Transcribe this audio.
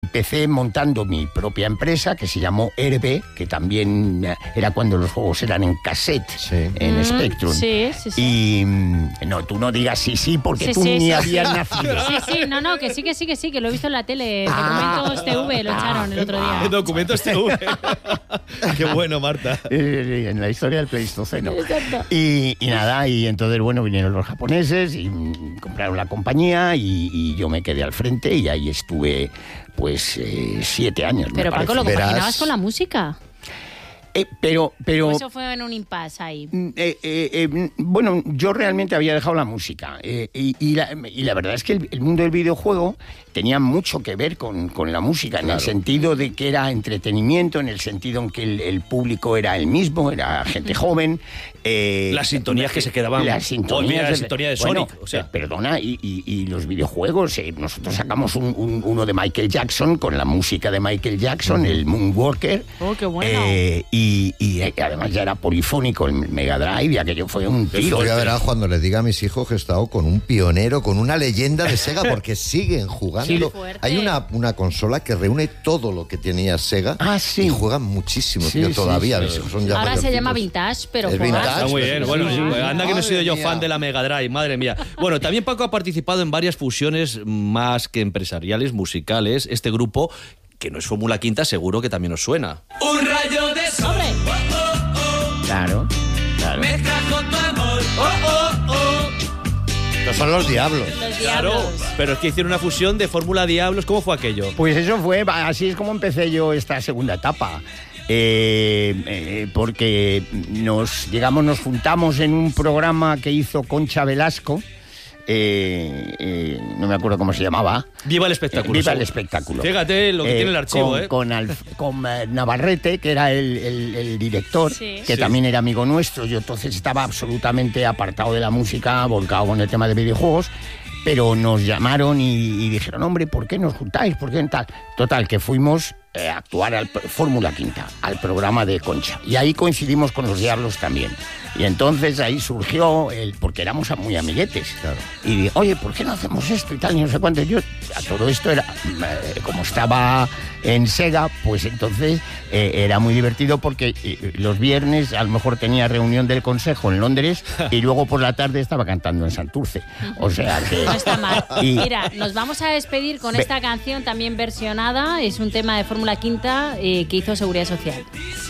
empecé montando mi propia empresa que se llamó Herbe, que también era cuando los juegos eran en cassette, en Spectrum. Sí. Y no, tú no digas sí, porque tú ni habías nacido. Sí, no, que sí, que lo he visto en la tele. Documentos TV lo echaron el otro día. Documentos TV. Qué bueno, Marta. En la historia del Pleistoceno. Exacto. Y nada, y entonces, bueno, vinieron los japoneses y compraron la compañía y yo me quedé al frente y ahí estuve, pues, 7 años. Pero Paco, ¿lo compaginabas con la música? Pero Eso fue en un impasse ahí. Bueno, yo realmente había dejado la música y la verdad es que el mundo del videojuego tenía mucho que ver con la música, en el sentido de que era entretenimiento, en el sentido en que el público era el mismo, era gente joven. Las sintonías que se quedaban. Las sintonías, la sintonía de Sonic. Bueno, o sea, perdona, y los videojuegos, nosotros sacamos uno de Michael Jackson con la música de Michael Jackson, el Moonwalker. Oh, qué bueno. Y además ya era polifónico el Mega Drive y aquello fue un tiro. Ya verás cuando les diga a mis hijos que he estado con un pionero, con una leyenda de Sega, porque siguen jugando. Sí, hay una consola que reúne todo lo que tenía Sega y juegan muchísimo, todavía. Son ya ahora se llama Vintage, pero es Vintage. Está muy bien. Bueno, anda que no he sido yo fan de la Mega Drive, madre mía. Bueno, también Paco ha participado en varias fusiones más que empresariales, musicales. Este grupo, que no es Fórmula Quinta, seguro que también os suena. Un rayo de sol. Claro. Me trajo tu amor. Estos son los Diablos. Claro, pero es que hicieron una fusión de Fórmula Diablos. ¿Cómo fue aquello? Pues eso fue, así es como empecé yo esta segunda etapa. Porque nos juntamos en un programa que hizo Concha Velasco. No me acuerdo cómo se llamaba. Viva el espectáculo. Viva el espectáculo. Fíjate lo que tiene el archivo. Con Navarrete, que era el director, que también era amigo nuestro. Yo entonces estaba absolutamente apartado de la música, volcado con el tema de videojuegos. Pero nos llamaron y dijeron, hombre, ¿por qué nos juntáis? ¿Por qué tal? Total, que fuimos a actuar al Fórmula Quinta, al programa de Concha. Y ahí coincidimos con los Diablos también. Y entonces ahí surgió, porque éramos muy amiguetes. Claro. Y dije, oye, ¿por qué no hacemos esto y tal? Y no sé cuánto. Yo, a todo esto era, como estaba en Sega, pues entonces era muy divertido porque los viernes a lo mejor tenía reunión del consejo en Londres y luego por la tarde estaba cantando en Santurce. O sea que... No está mal. Mira, nos vamos a despedir con esta canción también versionada. Es un tema de Fórmula Quinta que hizo Seguridad Social.